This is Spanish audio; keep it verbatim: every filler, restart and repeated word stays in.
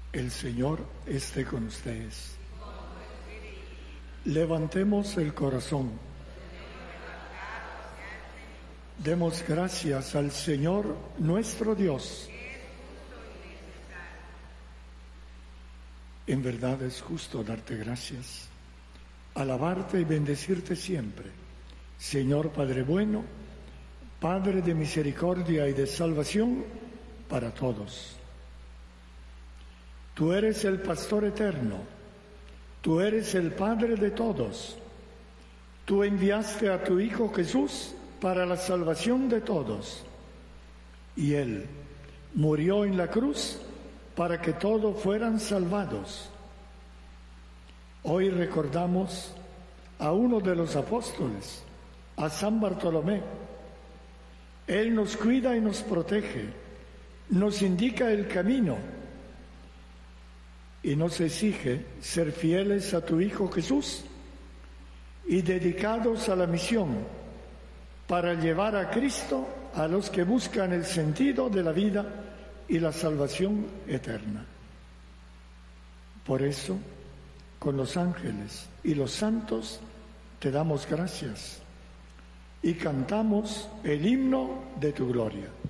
El Señor esté con ustedes. Levantemos el corazón. Demos gracias al Señor nuestro Dios. En verdad es justo darte gracias, alabarte y bendecirte siempre, Señor Padre bueno, Padre de misericordia y de salvación para todos. Tú eres el pastor eterno, tú eres el Padre de todos. Tú enviaste a tu Hijo Jesús para la salvación de todos. Y Él murió en la cruz para que todos fueran salvados. Hoy recordamos a uno de los apóstoles, a San Bartolomé. Él nos cuida y nos protege, nos indica el camino y nos exige ser fieles a tu Hijo Jesús y dedicados a la misión para llevar a Cristo a los que buscan el sentido de la vida y la salvación eterna. Por eso, con los ángeles y los santos, te damos gracias y cantamos el himno de tu gloria.